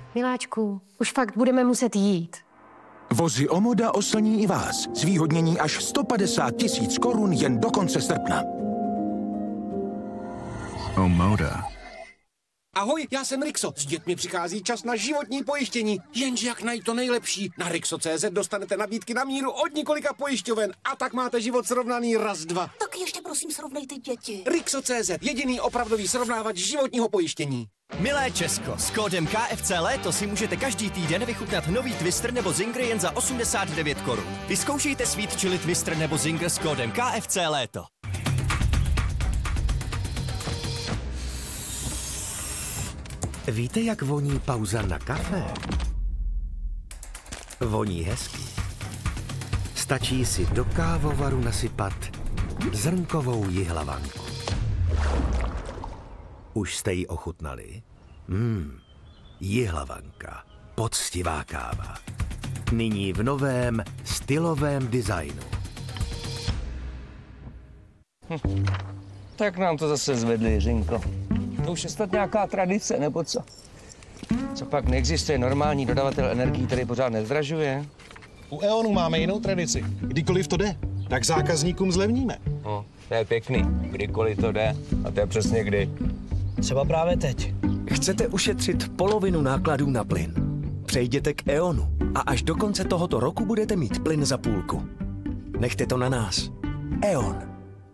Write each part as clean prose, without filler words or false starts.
Miláčku, už fakt budeme muset jít. Vozy Omoda oslní i vás. Zvýhodnění až 150 000 korun jen do konce srpna. Omoda. Ahoj, já jsem Rixo. S dětmi přichází čas na životní pojištění. Jenže jak najít to nejlepší? Na Rixo.cz dostanete nabídky na míru od několika pojišťoven a tak máte život srovnaný raz, dva. Tak ještě prosím srovnejte děti. Rixo.cz, jediný opravdový srovnávač životního pojištění. Milé Česko, s kódem KFC Léto si můžete každý týden vychutnat nový Twister nebo Zinger jen za 89 korun. Vyzkoušejte Sweet Chili Twister nebo Zinger s kódem KFC Léto. Víte, jak voní pauza na kafe? Voní hezky. Stačí si do kávovaru nasypat zrnkovou jihlavanku. Už jste ji ochutnali? Jihlavanka. Poctivá káva. Nyní v novém stylovém designu. Tak nám to zase zvedli, Jiřinko. To už je snad nějaká tradice, nebo co? Co pak neexistuje normální dodavatel energií, který pořád nezdražuje? U E.ONu máme jinou tradici. Kdykoliv to jde, tak zákazníkům zlevníme. No, to je pěkný. Kdykoliv to jde. A to je přesně kdy. Třeba právě teď. Chcete ušetřit polovinu nákladů na plyn? Přejděte k E.ONu a až do konce tohoto roku budete mít plyn za půlku. Nechte to na nás. E.ON.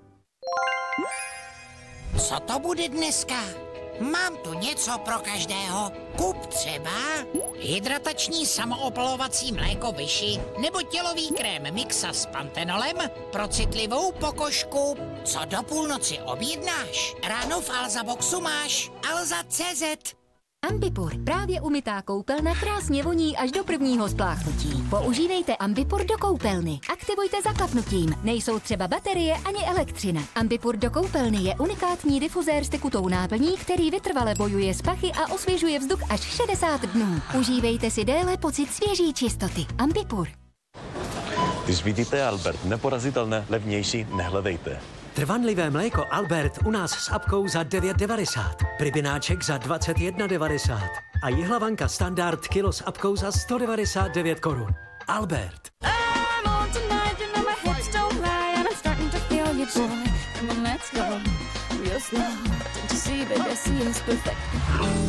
Co to bude dneska? Mám tu něco pro každého. Kup třeba hydratační samoopalovací mléko Vyši nebo tělový krém Mixa s pantenolem pro citlivou pokožku. Co do půlnoci objednáš? Ráno v Alza Boxu máš Alza.cz. Ambipur, právě umytá koupelna krásně voní až do prvního spláchnutí. Používejte Ambipur do koupelny. Aktivujte zaklapnutím. Nejsou třeba baterie ani elektřina. Ambipur do koupelny je unikátní difuzér s tekutou náplní, který vytrvale bojuje s pachy a osvěžuje vzduch až 60 dnů. Užívejte si déle pocit svěží čistoty. Ambipur. Když vidíte Albert, neporazitelné, levnější, nehledejte. Trvanlivé mléko Albert u nás s apkou za 9,90. Pribináček za 21,90. A jihlavanka standard kilo s apkou za 199 korun. Albert.